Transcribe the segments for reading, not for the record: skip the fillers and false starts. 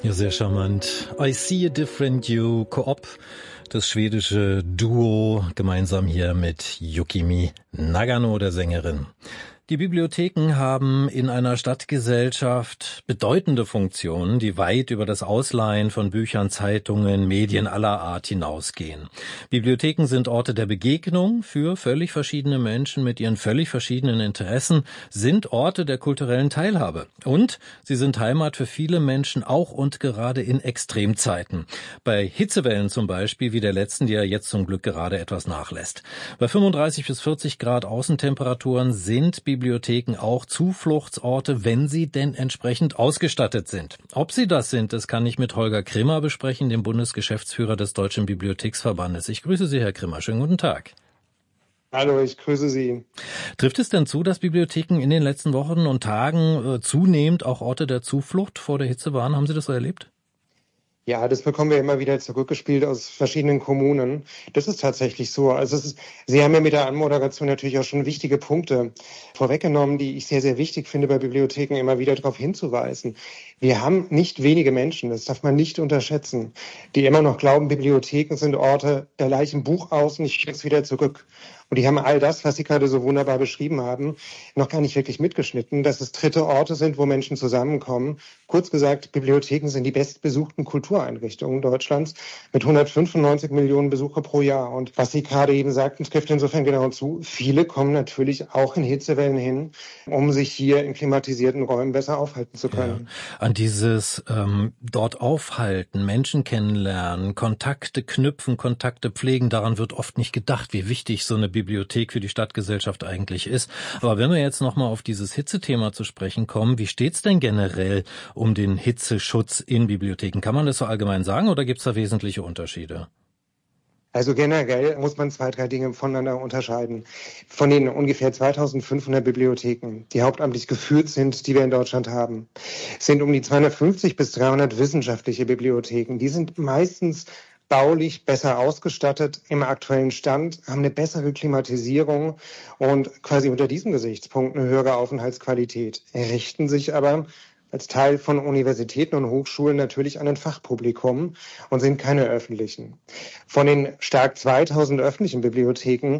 Ja, sehr charmant. I See a Different You, Coop, das schwedische Duo, gemeinsam hier mit Yukimi Nagano, der Sängerin. Die Bibliotheken haben in einer Stadtgesellschaft bedeutende Funktionen, die weit über das Ausleihen von Büchern, Zeitungen, Medien aller Art hinausgehen. Bibliotheken sind Orte der Begegnung für völlig verschiedene Menschen mit ihren völlig verschiedenen Interessen, sind Orte der kulturellen Teilhabe. Und sie sind Heimat für viele Menschen, auch und gerade in Extremzeiten. Bei Hitzewellen zum Beispiel, wie der letzten, die ja jetzt zum Glück gerade etwas nachlässt. Bei 35 bis 40 Grad Außentemperaturen sind Bibliotheken auch Zufluchtsorte, wenn sie denn entsprechend ausgestattet sind. Ob sie das sind, das kann ich mit Holger Krimmer besprechen, dem Bundesgeschäftsführer des Deutschen Bibliotheksverbandes. Ich grüße Sie, Herr Krimmer. Schönen guten Tag. Hallo, ich grüße Sie. Trifft es denn zu, dass Bibliotheken in den letzten Wochen und Tagen zunehmend auch Orte der Zuflucht vor der Hitze waren? Haben Sie das so erlebt? Ja, das bekommen wir immer wieder zurückgespielt aus verschiedenen Kommunen. Das ist tatsächlich so. Sie haben ja mit der Anmoderation natürlich auch schon wichtige Punkte vorweggenommen, die ich sehr, sehr wichtig finde, bei Bibliotheken immer wieder darauf hinzuweisen. Wir haben nicht wenige Menschen, das darf man nicht unterschätzen, die immer noch glauben, Bibliotheken sind Orte, da leih ich ein Buch aus und ich schicke es wieder zurück. Und die haben all das, was Sie gerade so wunderbar beschrieben haben, noch gar nicht wirklich mitgeschnitten, dass es dritte Orte sind, wo Menschen zusammenkommen. Kurz gesagt, Bibliotheken sind die bestbesuchten Kultureinrichtungen Deutschlands mit 195 Millionen Besucher pro Jahr. Und was Sie gerade eben sagten, trifft insofern genau zu. Viele kommen natürlich auch in Hitzewellen hin, um sich hier in klimatisierten Räumen besser aufhalten zu können. Ja, an dieses dort aufhalten, Menschen kennenlernen, Kontakte knüpfen, Kontakte pflegen, daran wird oft nicht gedacht, wie wichtig so eine Bibliothek für die Stadtgesellschaft eigentlich ist. Aber wenn wir jetzt nochmal auf dieses Hitzethema zu sprechen kommen, wie steht's denn generell um den Hitzeschutz in Bibliotheken? Kann man das so allgemein sagen oder gibt's da wesentliche Unterschiede? Also generell muss man 2, 3 Dinge voneinander unterscheiden. Von den ungefähr 2500 Bibliotheken, die hauptamtlich geführt sind, die wir in Deutschland haben, sind um die 250 bis 300 wissenschaftliche Bibliotheken. Die sind meistens baulich besser ausgestattet im aktuellen Stand, haben eine bessere Klimatisierung und quasi unter diesem Gesichtspunkt eine höhere Aufenthaltsqualität, richten sich aber als Teil von Universitäten und Hochschulen natürlich an ein Fachpublikum und sind keine öffentlichen. Von den stark 2000 öffentlichen Bibliotheken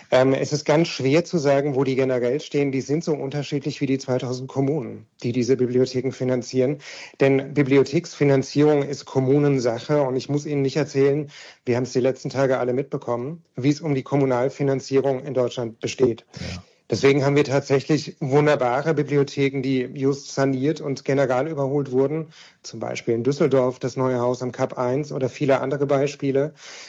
es ist ganz schwer zu sagen, wo die generell stehen. Die sind so unterschiedlich wie die 2000 Kommunen, die diese Bibliotheken finanzieren. Denn Bibliotheksfinanzierung ist Kommunensache und ich muss Ihnen nicht erzählen, wir haben es die letzten Tage alle mitbekommen, wie es um die Kommunalfinanzierung in Deutschland besteht. Ja. Deswegen haben wir tatsächlich wunderbare Bibliotheken, die just saniert und general überholt wurden. Zum Beispiel in Düsseldorf das neue Haus am Kap 1 oder viele andere Beispiele.